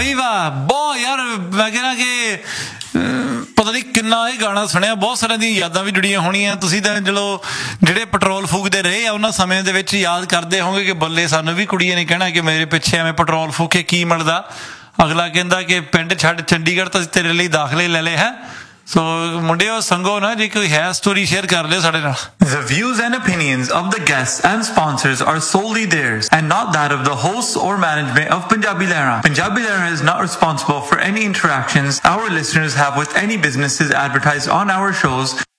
ਵੀ ਵਾਹ, ਬਹੁਤ ਯਾਰ ਮੈਂ ਕਹਿਣਾ ਕਿ ਪਤਾ ਨਹੀਂ ਕਿੰਨਾ ਇਹ ਗਾਣਾ ਸੁਣਿਆ, ਬਹੁਤ ਸਾਰਿਆਂ ਦੀਆਂ ਯਾਦਾਂ ਵੀ ਜੁੜੀਆਂ ਹੋਣੀਆਂ। ਤੁਸੀਂ ਤਾਂ ਚਲੋ ਜਿਹੜੇ ਪੈਟਰੋਲ ਫੂਕਦੇ ਰਹੇ ਆ ਉਹਨਾਂ ਸਮੇਂ ਦੇ ਵਿੱਚ ਯਾਦ ਕਰਦੇ ਹੋਵੋਗੇ ਕਿ ਬੱਲੇ ਸਾਨੂੰ ਵੀ ਕੁੜੀਆਂ ਨੇ ਕਹਿਣਾ ਕਿ ਮੇਰੇ ਪਿੱਛੇ ਐਵੇਂ ਪੈਟਰੋਲ ਫੂਕੇ ਕੀ ਮਿਲਦਾ। ਅਗਲਾ ਕਹਿੰਦਾ ਕਿ ਪਿੰਡ ਛੱਡ ਚੰਡੀਗੜ੍ਹ ਤਾਂ ਤੇਰੇ ਲਈ ਦਾਖਲੇ ਲੈ ਲਏ ਹੈ। ਸੋ ਮੁੰਡਿਓ ਸੰਗੋ ਨਾ, ਜੇ ਕੋਈ ਹੈ ਸਟੋਰੀ ਸ਼ੇਅਰ ਕਰ ਲਿਓ ਸਾਡੇ ਨਾਲ। The views and opinions of the guests and sponsors are solely theirs and not that of the hosts or management of Punjabi Lehra. Punjabi Lehra is not responsible for any interactions our listeners have with any businesses advertised on our shows.